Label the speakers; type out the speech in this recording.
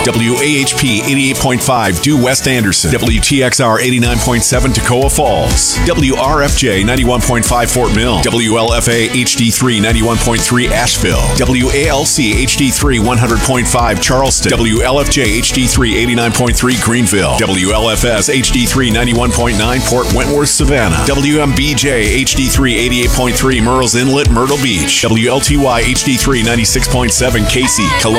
Speaker 1: WAHP 88.5 Due West Anderson. WTXR 89.7 Toccoa Falls. WRFJ 91.5 Fort Mill. WLFA HD3 91.3 Asheville. WALC HD3 100.5 Charleston. WLFJ HD3 89.3 Greenville. WLFS HD3 91.9 Port Wentworth, Savannah. WMBJ HD3 88.3 Murrells Inlet, Myrtle Beach. WLTY HD3 96.7 Casey, Columbia.